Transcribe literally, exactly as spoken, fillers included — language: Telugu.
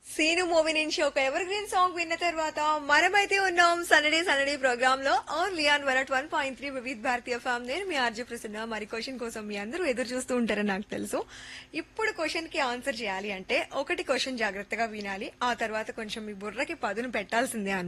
సీను మూవీ నుంచి ఒక ఎవర్ గ్రీన్ సాంగ్ విన్న తర్వాత మనమైతే ఉన్నాం సన్నడే సన్నడే ప్రోగ్రామ్ లో only on one at one point three Vividh Bharatiya form. నేను మీ ఆర్జే ప్రసన్న. మరి క్వశ్చన్ కోసం మీ అందరూ ఎదురు చూస్తూ ఉంటారని నాకు తెలుసు. ఇప్పుడు క్వశ్చన్ కి ఆన్సర్ చేయాలి అంటే ఒకటి క్వశ్చన్ జాగ్రత్తగా వినాలి, ఆ తర్వాత కొంచెం మీ బుర్రకి పదును పెట్టాల్సిందే